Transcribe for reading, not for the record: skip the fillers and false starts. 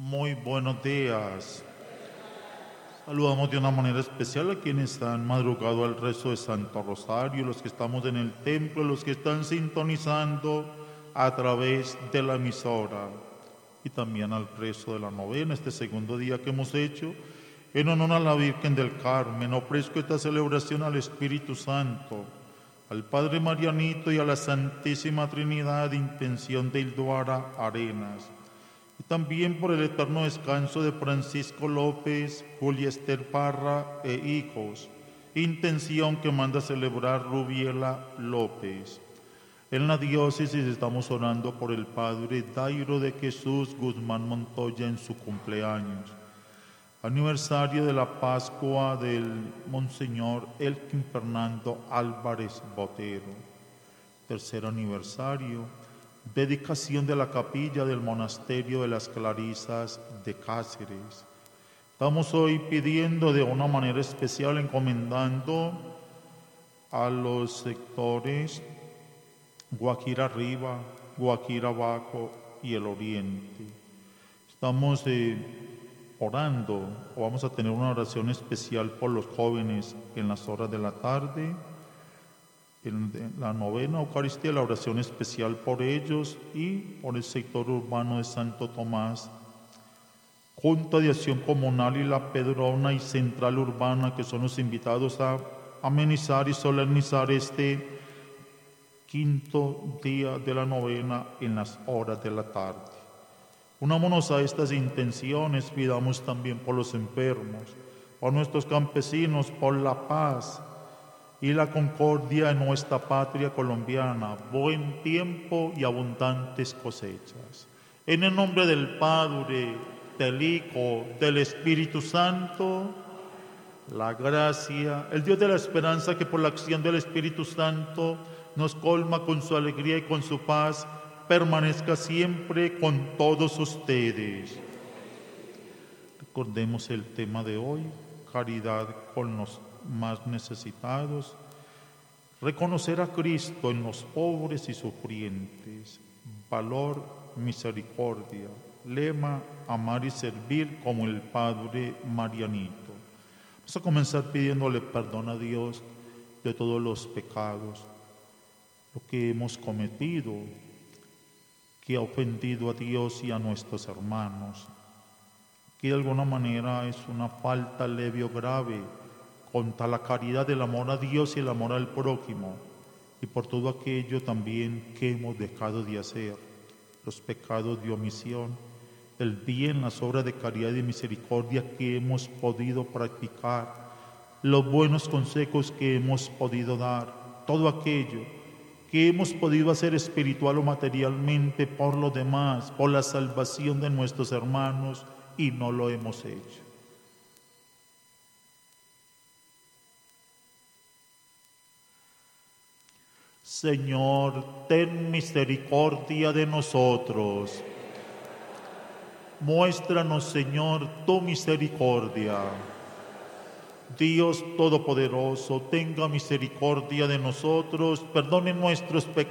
Muy buenos días. Saludamos de una manera especial a quienes han madrugado al rezo de Santo Rosario, los que estamos en el templo, los que están sintonizando a través de la emisora, y también al rezo de la novena, este segundo día que hemos hecho en honor a la Virgen del Carmen. Ofrezco esta celebración al Espíritu Santo, al Padre Marianito y a la Santísima Trinidad, intención de Hilduara Arenas, y también por el eterno descanso de Francisco López, Julia Esther Parra e hijos, intención que manda celebrar Rubiela López. En la diócesis estamos orando por el Padre Dairo de Jesús Guzmán Montoya en su cumpleaños, aniversario de la Pascua del Monseñor Elkin Fernando Álvarez Botero, tercer aniversario, dedicación de la capilla del Monasterio de las Clarisas de Cáceres. Estamos hoy pidiendo de una manera especial, encomendando a los sectores Guajira Arriba, Guajira Abajo y el Oriente. Estamos orando, o vamos a tener una oración especial por los jóvenes en las horas de la tarde, en la novena Eucaristía, la oración especial por ellos y por el sector urbano de Santo Tomás, Junta de Acción Comunal y La Pedrona y Central Urbana, que son los invitados a amenizar y solemnizar este quinto día de la novena en las horas de la tarde. Unámonos a estas intenciones, pidamos también por los enfermos, por nuestros campesinos, por la paz y la concordia en nuestra patria colombiana, buen tiempo y abundantes cosechas. En el nombre del Padre, del Hijo, del Espíritu Santo, la gracia, el Dios de la esperanza, que por la acción del Espíritu Santo nos colma con su alegría y con su paz, permanezca siempre con todos ustedes. Recordemos el tema de hoy: caridad con los más necesitados, reconocer a Cristo en los pobres y sufrientes, valor, misericordia, lema, amar y servir como el Padre Marianito. Vamos a comenzar pidiéndole perdón a Dios de todos los pecados, lo que hemos cometido, que ha ofendido a Dios y a nuestros hermanos, que de alguna manera es una falta leve o grave contra la caridad, el amor a Dios y el amor al prójimo, y por todo aquello también que hemos dejado de hacer, los pecados de omisión, el bien, las obras de caridad y misericordia que hemos podido practicar, los buenos consejos que hemos podido dar, todo aquello que hemos podido hacer espiritual o materialmente por los demás, por la salvación de nuestros hermanos, y no lo hemos hecho. Señor, ten misericordia de nosotros. Muéstranos, Señor, tu misericordia. Dios Todopoderoso, tenga misericordia de nosotros, perdone nuestros pecados